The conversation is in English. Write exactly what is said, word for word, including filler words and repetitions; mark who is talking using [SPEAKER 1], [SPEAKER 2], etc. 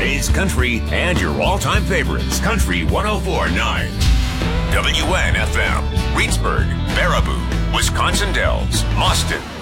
[SPEAKER 1] today's country and your all-time favorites. Country one oh four point nine. W N F M. Reedsburg, Baraboo, Wisconsin Dells, Austin,